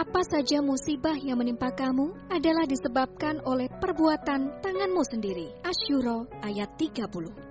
apa saja musibah yang menimpa kamu adalah disebabkan oleh perbuatan tanganmu sendiri. Asyura ayat 30.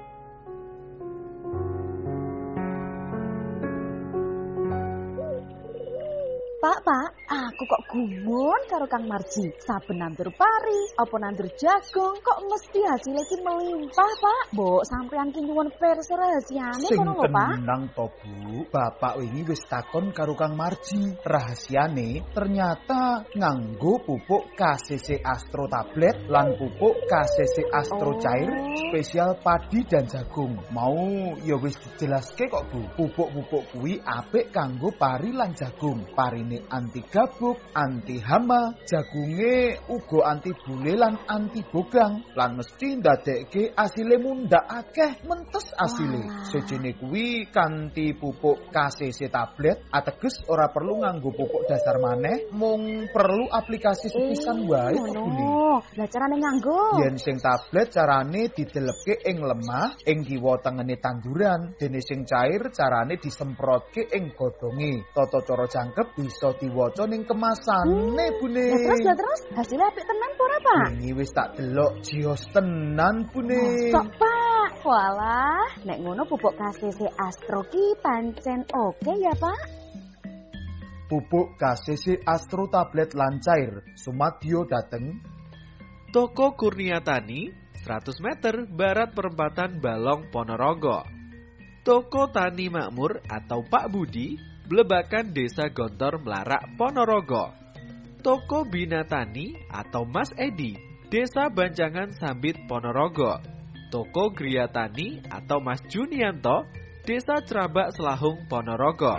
Pak, aku kok gumun karo Kang Marji. Saben nandur pari, apa nandur jagung, kok mesti hasilnya ki melimpah, Pak. Mbok sampean ki nyuwun versi rahasiane Sing ngono lho, Pak. tenang to, Bu. Bapak wingi wis takon karo Kang Marji. Rahasiane ternyata nganggo pupuk KCC Astro tablet lan pupuk KCC Astro cair spesial padi dan jagung. Mau ya wis dijelaske kok, Bu. Pupuk-pupuk kuwi apik kanggo pari lan jagung. Parine anti gabuk, anti hama, jagunge uga anti bule lan anti bogang. Lan mesti ndadekke asile mundhak akeh mentes asile. Sejene kuwi kanthi pupuk KCC tablet ateges ora perlu nganggo pupuk dasar maneh, mung perlu aplikasi sepisan wae kok Bune. Lah carane nganggo? Yen sing tablet carane didelepke ing lemah, ing kiwa tengene tanduran, dene sing cair carane disemprotke ing godhonge. Tata cara jangkep bisa diwaca ning kemasane Bune. Lah terus hasilnya apik tenan apa ora, Pak? Ini wis tak delok jios tenan Bune. Kok, Pak? Walah, nek ngono pupuk KCC Astro ki pancen oke ya, Pak? Pupuk KCC Astro tablet lan cair sumadyo dateng Toko Kurnia Tani, 100 meter barat perempatan Balong Ponorogo. Toko Tani Makmur atau Pak Budi, Blebakan Desa Gontor Melarak Ponorogo. Toko Bina Tani atau Mas Edi, Desa Banjangan Sambit Ponorogo. Toko Gria Tani atau Mas Junianto, Desa Cerabak Selahung Ponorogo.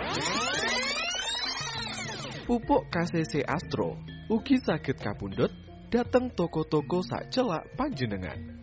Pupuk KCC Astro ugi saged kapundhut dateng toko-toko sak celak panjenengan.